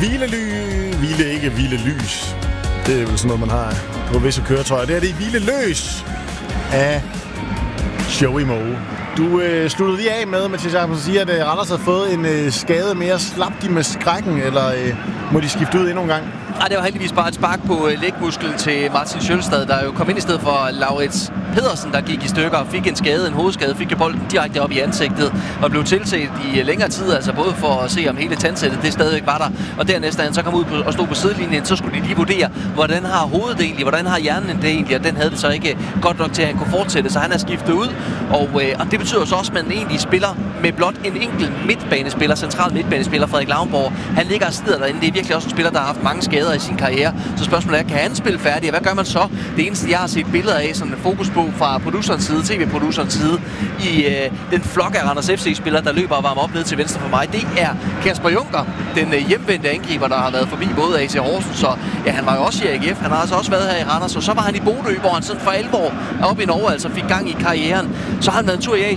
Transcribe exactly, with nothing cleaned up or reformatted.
Hvilely, hvile ikke, hvile lys. Det er vel sådan noget, man har på visse køretøjer. Det er det hvile løs af Joey Moe. Du øh, sluttede lige af med, Mathias Jacobsen siger, at øh, Randers har fået en øh, skade mere. Slap de med skrækken, eller øh, må de skifte ud endnu en gang? Nej, det var heldigvis bare et spark på øh, lægmusklen til Martin Sjølstad, der jo kom ind i stedet for Laurits Pedersen, der gik i stykker og fik en skade, en hovedskade, fik bolden direkte op i ansigtet og blev tilset i øh, længere tid, altså både for at se, om hele tandsættet det stadigvæk var der, og dernæst, da han så kom ud på, og stod på sidelinjen, så skulle de lige vurdere, hvordan har hovedet det egentlig, hvordan har hjernen det egentlig, og den havde det så ikke godt nok til, at han kunne fortsætte, så han er skiftet ud, og, øh, og det betyder så også, at man egentlig spiller med blot en enkelt midtbanespiller, central midtbanespiller, Frederik Lauenborg. Han ligger og sidder derinde. Det er virkelig også en spiller, der har haft mange skader i sin karriere. Så spørgsmålet er, kan han spille færdig? Og hvad gør man så? Det eneste, jeg har set billeder af, sådan en fokus på fra producerens side, tv-producerens side, i øh, den flok af Randers F C-spillere, der løber og varmer op ned til venstre for mig, det er Kasper Junker, den øh, hjemvendte angriber, der har været forbi både A C Horsens, så ja, han var jo også i A G F. Han har altså også været her i Randers, og så var han i Bodø, hvor han sådan for alvor op i Norge, altså fik gang i karrieren. Så har han været en tur i A